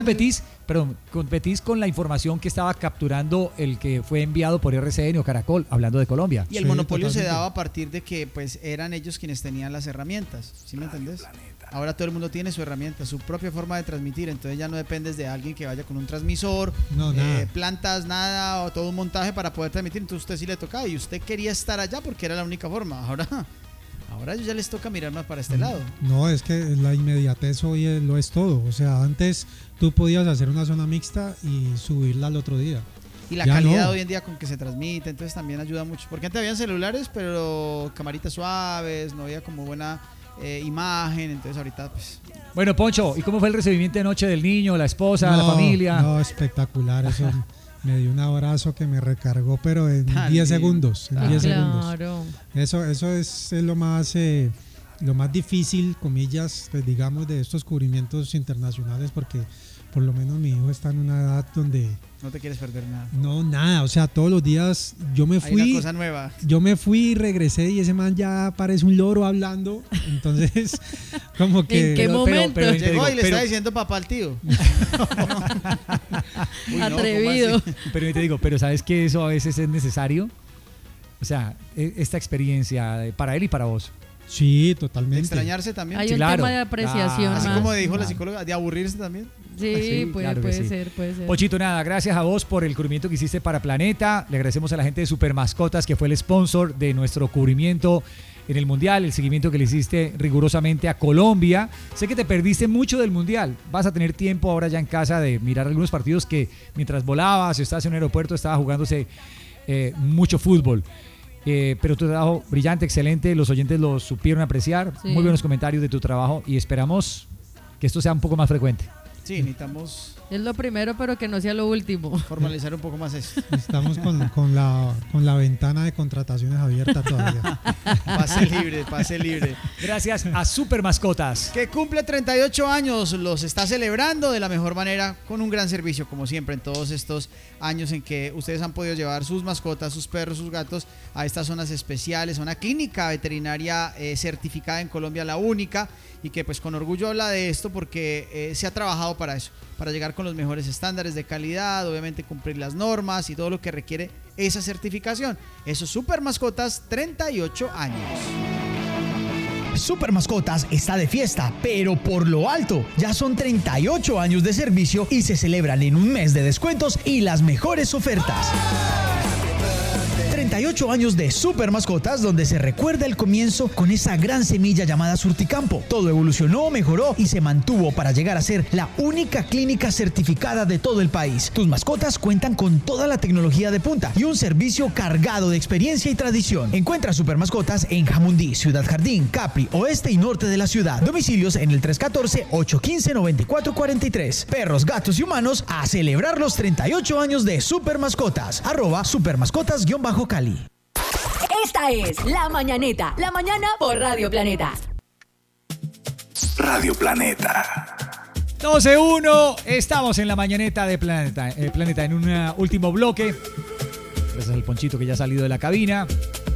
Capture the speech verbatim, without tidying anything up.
competís, perdón, competís con la información que estaba capturando el que fue enviado por R C N o Caracol, hablando de Colombia. Y el Sí, monopolio totalmente. se daba a partir de que pues eran ellos quienes tenían las herramientas, ¿sí me entendés? Ahora todo el mundo tiene su herramienta, su propia forma de transmitir, entonces ya no dependes de alguien que vaya con un transmisor, No, eh, nada. plantas, nada, o todo un montaje para poder transmitir, entonces usted sí le tocaba y usted quería estar allá porque era la única forma. Ahora, ahora a ellos ya les toca mirar más para este lado. No, es que la inmediatez hoy es- lo es todo. O sea, antes tú podías hacer una zona mixta y subirla al otro día. Y la Ya calidad no. hoy en día con que se transmite, entonces también ayuda mucho. Porque antes habían celulares, pero camaritas suaves, no había como buena eh, imagen, entonces ahorita pues... Bueno, Poncho, ¿y cómo fue el recibimiento de noche del niño, la esposa, la No, familia? No, espectacular. Eso me dio un abrazo que me recargó, pero en Tan diez lindo. segundos. En Ah, diez segundos. Claro. Eso, eso es, es lo más eh, lo más difícil, comillas, pues, digamos, de estos cubrimientos internacionales, porque por lo menos mi hijo está en una edad donde No te quieres perder nada. no, nada, o sea, todos los días yo me Hay una fui, cosa nueva. yo me fui y regresé y ese man ya parece un loro hablando, entonces como que... ¿En qué Pero- momento? pero- pero- Llegó digo, y le pero- está diciendo papá al tío. Uy, no, ¿cómo Atrevido. así? Pero te digo, pero ¿sabes que eso a veces es necesario? O sea, e- esta experiencia eh, para él y para vos. Sí, totalmente. Extrañarse también. Hay Sí, un claro. tema de apreciación Claro. Así más. como dijo la Claro. psicóloga, de aburrirse también. Sí, Sí, puede, claro que puede sí. ser, puede ser. Pochito, nada, gracias a vos por el cubrimiento que hiciste para Planeta. Le agradecemos a la gente de Super Mascotas, que fue el sponsor de nuestro cubrimiento en el Mundial, el seguimiento que le hiciste rigurosamente a Colombia. Sé que te perdiste mucho del Mundial. Vas a tener tiempo ahora ya en casa de mirar algunos partidos que mientras volabas o estabas en un aeropuerto estaba jugándose eh, mucho fútbol. Eh, pero tu trabajo brillante, excelente, los oyentes lo supieron apreciar. Sí. Muy buenos comentarios de tu trabajo y esperamos que esto sea un poco más frecuente. Sí, necesitamos Es lo primero, pero que no sea lo último. formalizar un poco más eso. Estamos con, con, la, con la ventana de contrataciones abierta todavía. Pase libre, pase libre. Gracias a Super Mascotas. Que cumple treinta y ocho años, los está celebrando de la mejor manera con un gran servicio, como siempre, en todos estos años en que ustedes han podido llevar sus mascotas, sus perros, sus gatos a estas zonas especiales, a una clínica veterinaria eh, certificada en Colombia, la única, y que pues con orgullo habla de esto porque eh, se ha trabajado para eso, para llegar con los mejores estándares de calidad, obviamente cumplir las normas y todo lo que requiere esa certificación. Eso es Super Mascotas, treinta y ocho años. Super Mascotas está de fiesta, pero por lo alto. Ya son treinta y ocho años de servicio y se celebran en un mes de descuentos y las mejores ofertas. treinta y ocho años de Super Mascotas, donde se recuerda el comienzo con esa gran semilla llamada Surticampo. Todo evolucionó, mejoró y se mantuvo para llegar a ser la única clínica certificada de todo el país. Tus mascotas cuentan con toda la tecnología de punta y un servicio cargado de experiencia y tradición. Encuentra Super Mascotas en Jamundí, Ciudad Jardín, Capri, oeste y norte de la ciudad. Domicilios en el tres uno cuatro, ocho uno cinco, nueve cuatro cuatro tres. Perros, gatos y humanos a celebrar los treinta y ocho años de Super Mascotas. Arroba supermascotas-cali. Esta es La Mañaneta, la mañana por Radio Planeta. Radio Planeta. doce uno, estamos en la mañaneta de Planeta, eh, Planeta en un uh, último bloque. Gracias al Ponchito que ya ha salido de la cabina.